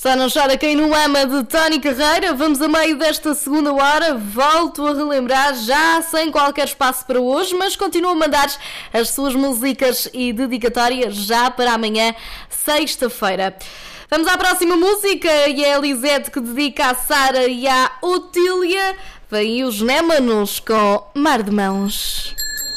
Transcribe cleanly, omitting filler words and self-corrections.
Só não chora quem não ama, de Tony Carreira. Vamos a meio desta segunda hora. Volto a relembrar, já sem qualquer espaço para hoje, mas continuo a mandar as suas músicas e dedicatórias já para amanhã, sexta-feira. Vamos à próxima música, e é a Lisette que dedica à Sara e à Otília. Vêm os Némanos com Mar de Mãos.